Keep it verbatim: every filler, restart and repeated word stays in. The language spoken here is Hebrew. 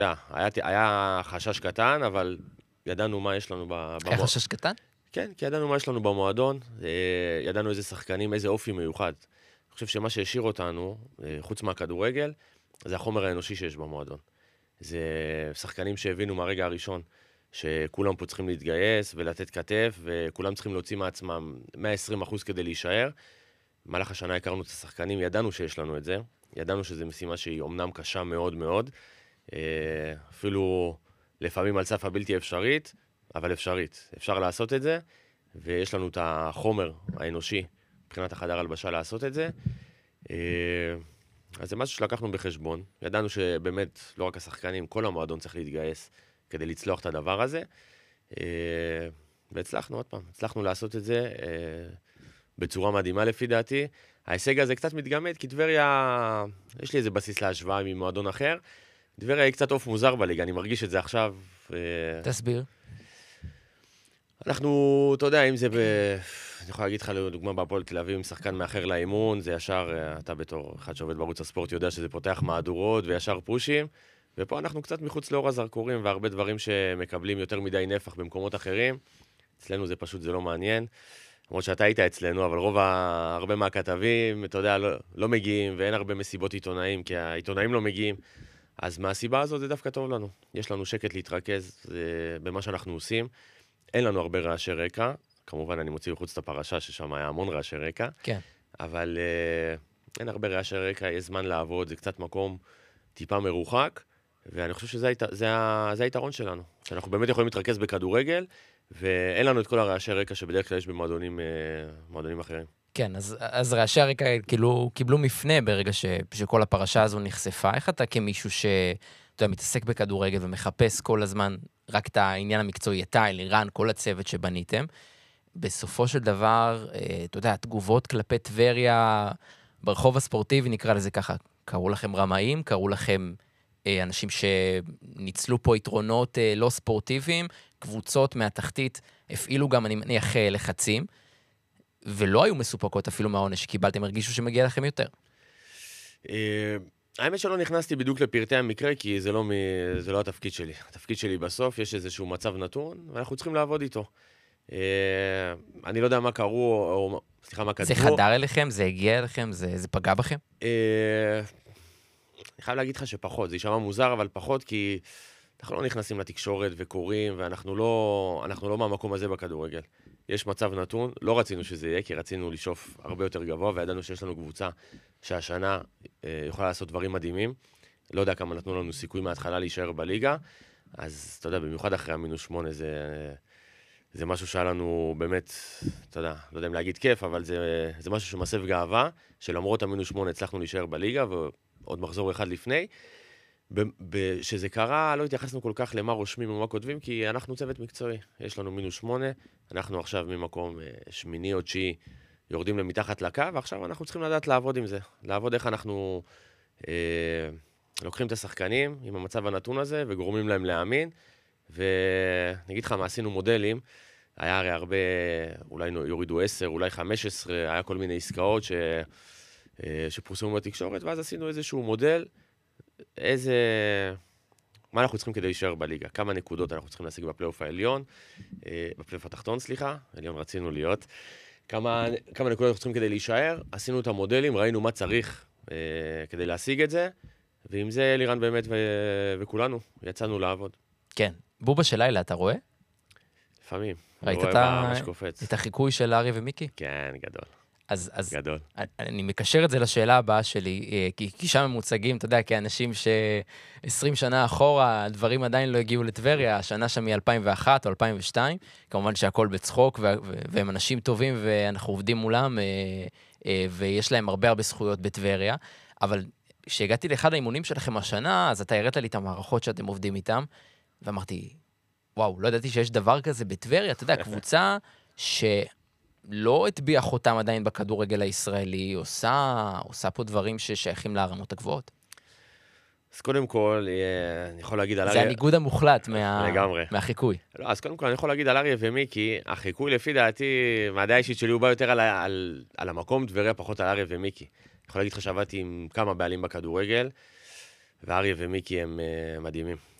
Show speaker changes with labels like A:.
A: היה, היה חשש קטן, אבל ידענו מה יש לנו במועדון.
B: היה חשש קטן?
A: כן, כי ידענו מה יש לנו במועדון, ידענו איזה שחקנים, איזה אופי מיוחד. אני חושב שמה שהשאיר אותנו, חוץ מהכדורגל, זה החומר האנושי שיש במועדון. זה שחקנים שהבינו מהרגע הראשון, שכולם פה צריכים להתגייס ולתת כתף, וכולם צריכים להוציא מעצמם מאה ועשרים אחוז כדי להישאר. במהלך השנה הכרנו את השחקנים, ידענו שיש לנו את זה, ידענו שזו משימה שהיא אומנם קשה מאוד מאוד, אפילו לפעמים על סף הבלתי אפשרית, אבל אפשרית. אפשר לעשות את זה, ויש לנו את החומר האנושי מבחינת החדר הלבשה לעשות את זה. אז זה משהו שלקחנו בחשבון. ידענו שבאמת לא רק השחקנים, כל המועדון צריך להתגייס כדי לצלוח את הדבר הזה. והצלחנו עוד פעם, הצלחנו לעשות את זה בצורה מדהימה לפי דעתי. ההישג הזה קצת מתגמד, כי טבריה, יש לי איזה בסיס להשוואה ממועדון אחר. טבריה היא קצת אוף מוזר בליגה, אני מרגיש את זה עכשיו.
B: תסביר.
A: אנחנו, אתה יודע, אם זה ב... אני יכול להגיד לך לדוגמה בהפועל תל אביב, עם שחקן מאחר לאימון, זה ישר, אתה בתור אחד שעובד בערוץ הספורט יודע שזה פותח מהדורות וישר פושים, ופה אנחנו קצת מחוץ לאור הזרקורים, והרבה דברים שמקבלים יותר מדי נפח במקומות אחרים. אצלנו זה פשוט, זה לא מעניין. למרות שאתה היית אצלנו, אבל רוב ה... הרבה מהכתבים, אתה יודע, לא, לא מגיעים, ואין הרבה מסיבות עיתונאים, כי העיתונאים לא מגיעים. אז מהסיבה הזאת זה דווקא טוב לנו. יש לנו שקט להתרכז במה שאנחנו עושים. אין לנו הרבה רעשי רקע. כמובן, אני מוציא בחוץ את הפרשה, ששם היה המון רעשי רקע.
B: כן.
A: אבל אה, אין הרבה רעשי רקע, יש זמן לעבוד, זה קצת מקום טיפה מרוחק, ואני חושב שזה זה, זה, זה היתרון שלנו. שאנחנו באמת יכולים להתרכז בכדורגל, ואין לנו את כל הרעשי רקע שבדרך כלל יש במועדונים אה, מועדונים אחרים.
B: כן, אז, אז רעשי הרקע כאילו קיבלו מפנה ברגע ש, שכל הפרשה הזו נחשפה. איך אתה כמישהו ש... אתה יודע, מתעסק בכדורגל ומחפש כל הזמן רק את העניין המקצועי, אתה, אלירן, כל הצוות שבניתם. בסופו של דבר, אתה יודע, התגובות כלפי טבריה ברחוב הספורטיבי, נקרא לזה ככה, קראו לכם רמאים, קראו לכם אנשים שניצלו פה יתרונות לא ספורטיביים, קבוצות מהתחתית הפעילו גם, אני מניח, לחצים, ולא היו מסופקות אפילו מהעונש שקיבלתם, הרגישו שמגיע לכם יותר.
A: האמת שלא נכנסתי בדיוק לפרטי המקרה, כי זה לא, מ... זה לא התפקיד שלי. התפקיד שלי בסוף, יש איזשהו מצב נתון, ואנחנו צריכים לעבוד איתו. אני לא יודע מה קראו, או סליחה, מה כתבו.
B: זה חדר אליכם? זה הגיע אליכם? זה, זה פגע בכם?
A: אני חייב להגיד לך שפחות, זה יישמע מוזר, אבל פחות, כי אנחנו לא נכנסים לתקשורת וקוראים, ואנחנו לא, אנחנו לא מהמקום הזה בכדורגל. יש מצב נתון, לא רצינו שזה יהיה, כי רצינו לשאוף הרבה יותר גבוה, וידענו שיש לנו קבוצה שהשנה אה, יכולה לעשות דברים מדהימים. לא יודע כמה נתנו לנו סיכוי מההתחלה להישאר בליגה, אז אתה יודע, במיוחד אחרי המינוס שמונה, זה, זה משהו שהיה לנו באמת, אתה יודע, לא יודע אם להגיד כיף, אבל זה, זה משהו שמסב גאווה, שלמרות המינוס שמונה הצלחנו להישאר בליגה, ועוד מחזור אחד לפני. שזה קרה, לא התייחסנו כל כך למה רושמים ומה כותבים, כי אנחנו צוות מקצועי. יש לנו מינוס שמונה, אנחנו עכשיו ממקום שמיני או תשיעי יורדים למתחת לקו, ועכשיו אנחנו צריכים לדעת לעבוד עם זה. לעבוד איך אנחנו אה, לוקחים את השחקנים עם המצב הנתון הזה, וגורמים להם להאמין. ונגיד לך מה, עשינו מודלים, היה הרי הרבה, אולי יורידו עשר, אולי חמש עשרה, היה כל מיני עסקאות ש, אה, שפורסמו בתקשורת, ואז עשינו איזשהו מודל, איזה... מה אנחנו צריכים כדי להישאר בליגה? כמה נקודות אנחנו צריכים להשיג בפלייאוף העליון, בפלייאוף התחתון, סליחה, עליון רצינו להיות. כמה, כמה נקודות אנחנו צריכים כדי להישאר, עשינו את המודלים, ראינו מה צריך אה, כדי להשיג את זה, ועם זה אלירן באמת ו... וכולנו יצאנו לעבוד.
B: כן. בובה של לילה, אתה רואה?
A: לפעמים.
B: ראית את, ה... את החיקוי של ארי ומיקי?
A: כן, גדול.
B: אז, אז
A: גדול.
B: אני מקשר את זה לשאלה הבאה שלי, כי, כי שם הם מוצגים, אתה יודע, כאנשים ש-עשרים שנה אחורה, הדברים עדיין לא הגיעו לטבריה, השנה שם מ-אלפיים ואחת או אלפיים ושתיים, כמובן שהכל בצחוק, ו- ו- והם אנשים טובים, ואנחנו עובדים מולם, ויש להם הרבה הרבה זכויות בטבריה, אבל כשהגעתי לאחד האימונים שלכם השנה, אז אתה הראת לי את המערכות שאתם עובדים איתם, ואמרתי, וואו, לא ידעתי שיש דבר כזה בטבריה, אתה יודע, קבוצה ש... לא הטביע חותם עדיין בכדורגל הישראלי, עושה, עושה פה דברים ששייכים להרמות הגבוהות.
A: אז קודם כל, אני יכול להגיד על אריה...
B: זה הניגוד המוחלט מה...
A: לגמרי.
B: מהחיקוי.
A: לא, אז קודם כל אני יכול להגיד על אריה ומיקי, החיקוי לפי דעתי, מהדעה האישית שלי הוא בא יותר על, על, על המקום טבריה, פחות על אריה ומיקי. אני יכול להגיד לך שעבדתי עם כמה בעלים בכדורגל, ואריה ומיקי הם מדהימים.